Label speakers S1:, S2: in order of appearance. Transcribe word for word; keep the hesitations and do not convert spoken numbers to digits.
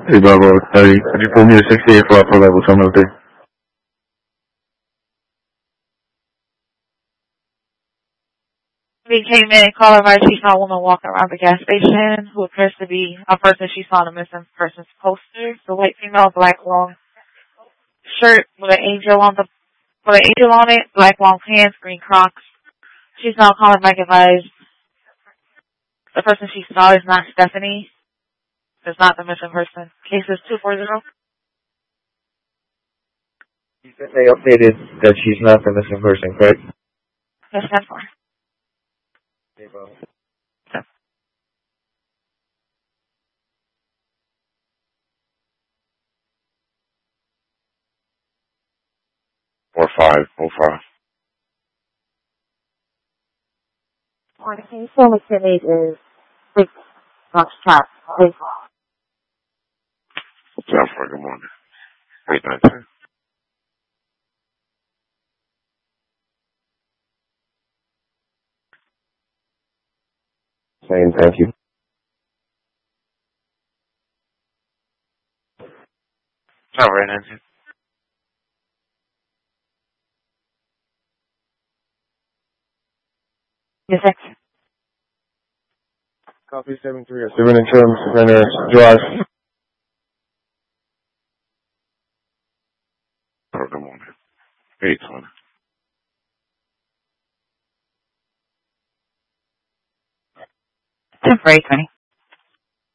S1: Hey, Bravo, hey, could you pull me a sixty-eight for for level seven oh three?
S2: We came in and called her. She saw a woman walking around the gas station who appears to be a person she saw on a missing person's poster. The white female, black long shirt with an angel on the with an angel on it, black long pants, green Crocs. She's now calling back advised. The person she saw is not Stephanie. It's not the missing person. Case is two four zero.
S3: They updated that she's not the missing person, correct?
S2: Yes, that's fine.
S1: Four five, four five.
S4: Or the case only age is six months shot. Please.
S1: Jennifer, good morning. Eight nineteen.
S3: Same, thank you.
S1: All right, Nancy.
S2: Yes, sir.
S3: Copy seven three. Seven insurance, Renner Drive.
S1: Oh, good morning. Eight twenty.
S2: Ten for eight twenty.